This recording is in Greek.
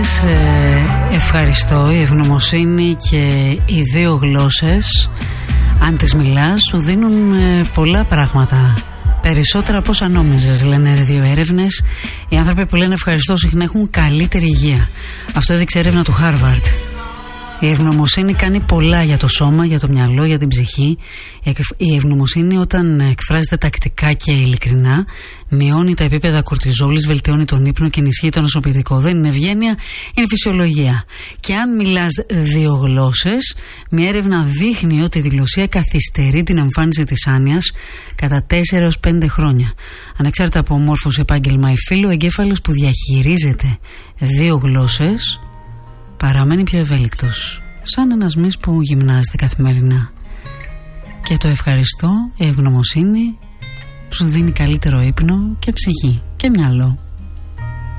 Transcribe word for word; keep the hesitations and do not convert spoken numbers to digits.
Ευχαριστώ. Η ευγνωμοσύνη και οι δύο γλώσσες, αν τις μιλάς, σου δίνουν πολλά πράγματα. Περισσότερα από όσα νόμιζες, λένε δύο έρευνες. Οι άνθρωποι που λένε ευχαριστώ συχνά έχουν καλύτερη υγεία. Αυτό έδειξε έρευνα του Χάρβαρντ. Η ευγνωμοσύνη κάνει πολλά για το σώμα, για το μυαλό, για την ψυχή. Η ευγνωμοσύνη, όταν εκφράζεται τακτικά και ειλικρινά, μειώνει τα επίπεδα κορτιζόλης, βελτιώνει τον ύπνο και ενισχύει το νοσοποιητικό. Δεν είναι ευγένεια, είναι φυσιολογία. Και αν μιλάς δύο γλώσσες, μια έρευνα δείχνει ότι η διγλωσσία καθυστερεί την εμφάνιση της άνοιας κατά τέσσερα έως πέντε χρόνια. Ανεξάρτητα από μόρφωση, επάγγελμα ή φύλο, ο εγκέφαλος που διαχειρίζεται δύο γλώσσες παραμένει πιο ευέλικτος, σαν ένας μυς που γυμνάζεται καθημερινά. Και το ευχαριστώ, η ευγνωμοσύνη, σου δίνει καλύτερο ύπνο και ψυχή και μυαλό.